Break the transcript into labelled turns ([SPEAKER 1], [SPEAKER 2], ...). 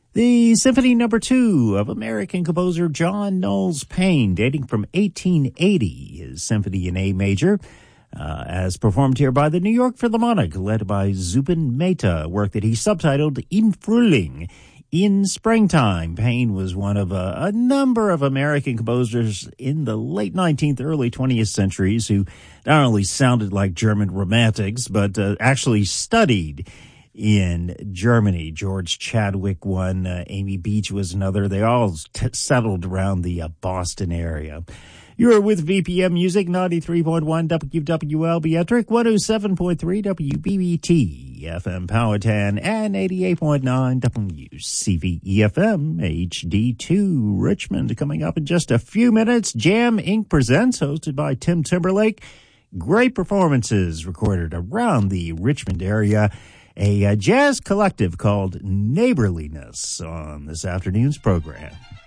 [SPEAKER 1] The Symphony No. 2 of American composer John Knowles Paine, dating from 1880, his Symphony in A major, as performed here by the New York Philharmonic, led by Zubin Mehta, a work that he subtitled Im Frühling, in springtime. Paine was one of a number of American composers in the late 19th, early 20th centuries who not only sounded like German romantics, but actually studied in Germany. George Chadwick one, Amy Beach was another. They all settled around the Boston area. You're with VPM Music, 93.1 WWLB Ettrick, 107.3 WBBT FM Powhatan, and 88.9 WCVE-FM HD2 Richmond. Coming up in just a few minutes, Jam Inc. Presents, hosted by Tim Timberlake. Great performances recorded around the Richmond area. A jazz collective called Neighborliness on this afternoon's program.